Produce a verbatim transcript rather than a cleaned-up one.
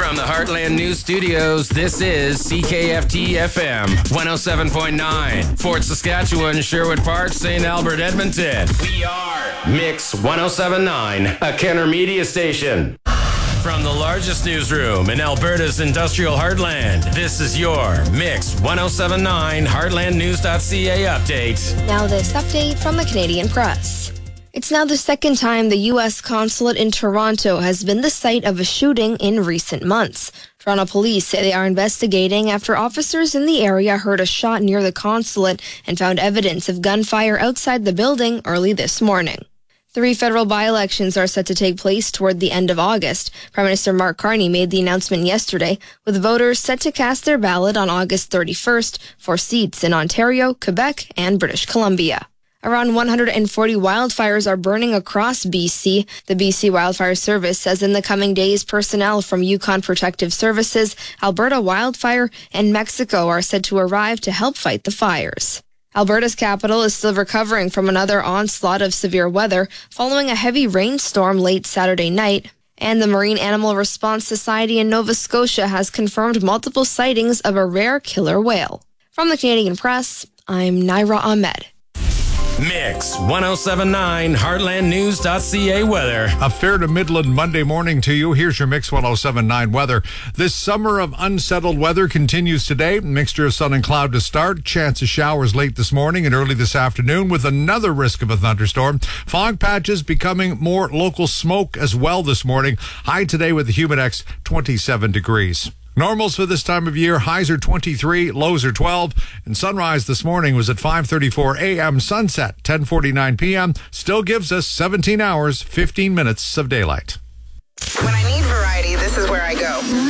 From the Heartland News Studios, this is C K F T F M one oh seven point nine. Fort Saskatchewan, Sherwood Park, Saint Albert, Edmonton. We are Mix one oh seven point nine, a Kenner Media station. From the largest newsroom in Alberta's industrial heartland, this is your Mix one oh seven point nine Heartland News dot C A update. Now this update from the Canadian Press. It's now the second time the U S consulate in Toronto has been the site of a shooting in recent months. Toronto police say they are investigating after officers in the area heard a shot near the consulate and found evidence of gunfire outside the building early this morning. Three federal by-elections are set to take place toward the end of August. Prime Minister Mark Carney made the announcement yesterday, with voters set to cast their ballot on August thirty-first for seats in Ontario, Quebec, and British Columbia. Around one hundred forty wildfires are burning across B C. The B C Wildfire Service says in the coming days, personnel from Yukon Protective Services, Alberta Wildfire, and Mexico are said to arrive to help fight the fires. Alberta's capital is still recovering from another onslaught of severe weather following a heavy rainstorm late Saturday night. And the Marine Animal Response Society in Nova Scotia has confirmed multiple sightings of a rare killer whale. From the Canadian Press, I'm Naira Ahmed. Mix one oh seven point nine Heartland News dot C A weather. A fair to Midland Monday morning to you. Here's your Mix one oh seven point nine weather. This summer of unsettled weather continues today. Mixture of sun and cloud to start. Chance of showers late this morning and early this afternoon with another risk of a thunderstorm. Fog patches becoming more local smoke as well this morning. High today with the Humidex twenty-seven degrees. Normals for this time of year, highs are twenty-three, lows are twelve, and sunrise this morning was at five thirty-four a.m., sunset ten forty-nine p.m., still gives us seventeen hours, fifteen minutes of daylight. When I need variety, this is where I go.